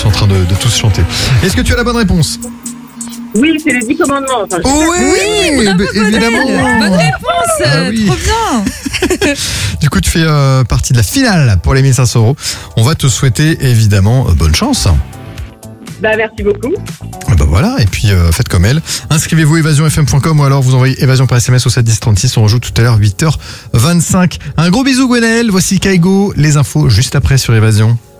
sont en train de tous chanter. Est-ce que tu as la bonne réponse? Oui, c'est les 10 commandements. Enfin, Oui, bravo, évidemment. Bonne réponse, Ah oui. trop bien. Du coup, tu fais partie de la finale pour les 1500 €. On va te souhaiter évidemment bonne chance. merci beaucoup. Bah voilà, et puis faites comme elle. Inscrivez-vous évasionfm.com ou alors vous envoyez évasion par SMS au 71036. On rejoue tout à l'heure 8h25. Un gros bisou Gwenaël, voici Kaigo, les infos juste après sur Évasion.